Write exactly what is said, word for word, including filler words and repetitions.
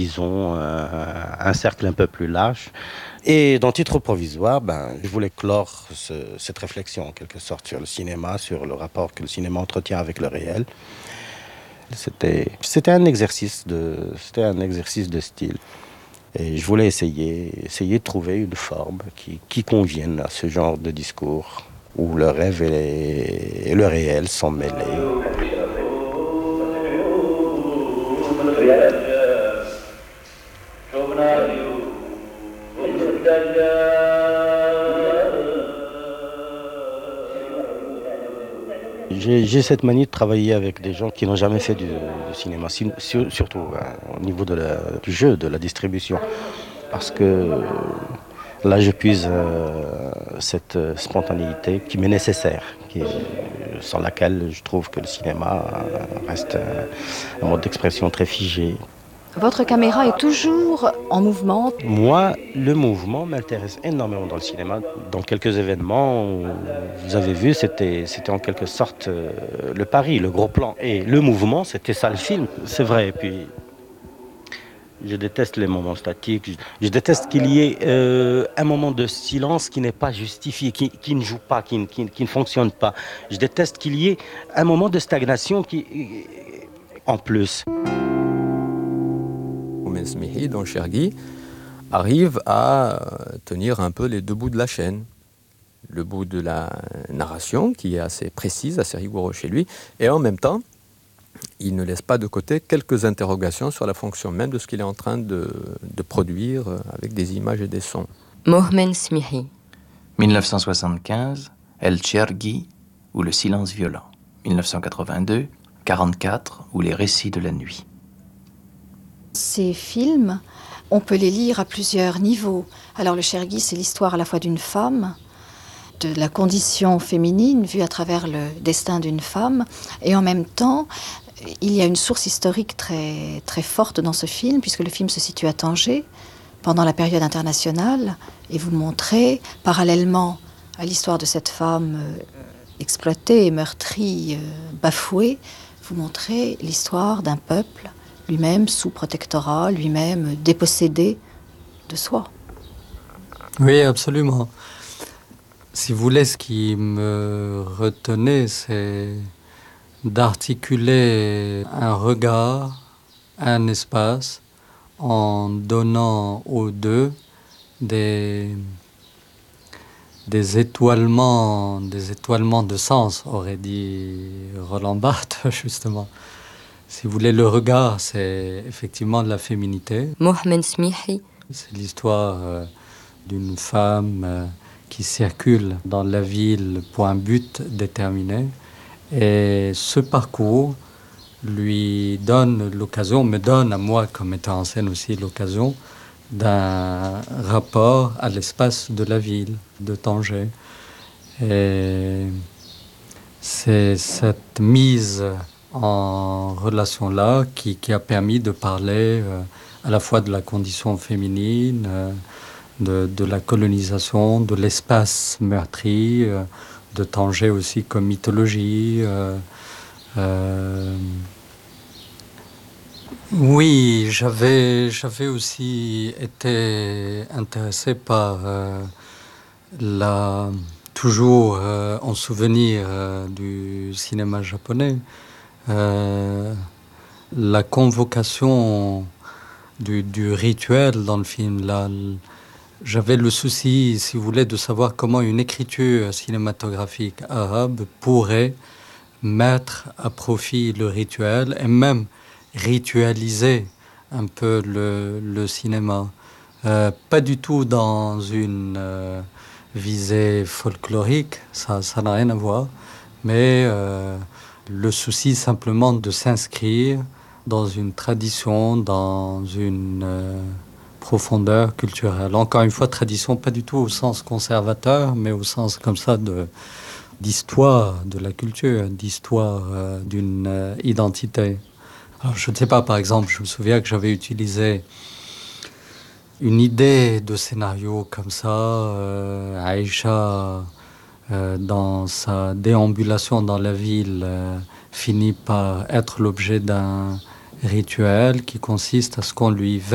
disons, un, un cercle un peu plus large. Et dans Titre provisoire, ben, je voulais clore ce, cette réflexion en quelque sorte sur le cinéma, sur le rapport que le cinéma entretient avec le réel. C'était, c'était un exercice de, c'était un exercice de style. Et je voulais essayer, essayer de trouver une forme qui, qui convienne à ce genre de discours où le rêve et, les, et le réel sont mêlés. J'ai, j'ai cette manie de travailler avec des gens qui n'ont jamais fait du, du cinéma, sur, surtout hein, au niveau de la, du jeu, de la distribution. Parce que là, je puise euh, cette spontanéité qui m'est nécessaire, qui est, sans laquelle je trouve que le cinéma reste un, un mode d'expression très figé. Votre caméra est toujours en mouvement. Moi, le mouvement m'intéresse énormément dans le cinéma. Dans quelques événements, vous avez vu, c'était, c'était en quelque sorte euh, le pari, le gros plan. Et le mouvement, c'était ça le film, c'est vrai. Et puis, je déteste les moments statiques. Je, je déteste qu'il y ait euh, un moment de silence qui n'est pas justifié, qui, qui ne joue pas, qui, qui, qui ne fonctionne pas. Je déteste qu'il y ait un moment de stagnation qui, en plus. Mohamed Smihi, dans Chergui, arrive à tenir un peu les deux bouts de la chaîne. Le bout de la narration, qui est assez précise, assez rigoureux chez lui, et en même temps, il ne laisse pas de côté quelques interrogations sur la fonction même de ce qu'il est en train de, de produire avec des images et des sons. Mohamed Smihi. dix-neuf cent soixante-quinze, El Chergui ou Le silence violent. dix-neuf cent quatre-vingt-deux, quarante-quatre ou Les récits de la nuit. Ces films, on peut les lire à plusieurs niveaux. Alors le Chergui, c'est l'histoire à la fois d'une femme, de la condition féminine vue à travers le destin d'une femme, et en même temps, il y a une source historique très, très forte dans ce film, puisque le film se situe à Tanger, pendant la période internationale, et vous montrez, parallèlement à l'histoire de cette femme euh, exploitée, meurtrie, euh, bafouée, vous montrez l'histoire d'un peuple lui-même sous protectorat, lui-même dépossédé de soi. Oui, absolument. Si vous voulez, ce qui me retenait, c'est d'articuler un regard, un espace, en donnant aux deux des, des étoilements, des étoilements de sens, aurait dit Roland Barthes, justement. Si vous voulez, le regard, c'est effectivement de la féminité. Mohamed Smihi. C'est l'histoire euh, d'une femme euh, qui circule dans la ville pour un but déterminé. Et ce parcours lui donne l'occasion, me donne à moi comme metteur en scène aussi l'occasion d'un rapport à l'espace de la ville, de Tanger. Et c'est cette mise en relation-là qui, qui a permis de parler euh, à la fois de la condition féminine, euh, de, de la colonisation, de l'espace meurtri, euh, de Tanger aussi comme mythologie. Euh, euh, oui, j'avais, j'avais aussi été intéressé par euh, la, toujours euh, en souvenir euh, du cinéma japonais, euh, la convocation du, du rituel dans le film. Là, j'avais le souci, si vous voulez, de savoir comment une écriture cinématographique arabe pourrait mettre à profit le rituel et même ritualiser un peu le, le cinéma. Euh, pas du tout dans une euh, visée folklorique, ça, ça n'a rien à voir, mais euh, le souci simplement de s'inscrire dans une tradition, dans une euh, profondeur culturelle. Encore une fois, tradition pas du tout au sens conservateur, mais au sens comme ça de, d'histoire de la culture, d'histoire euh, d'une euh, identité. Alors, je ne sais pas, par exemple, je me souviens que j'avais utilisé une idée de scénario comme ça, euh, Aïcha, euh, dans sa déambulation dans la ville, euh, finit par être l'objet d'un rituel qui consiste à ce qu'on lui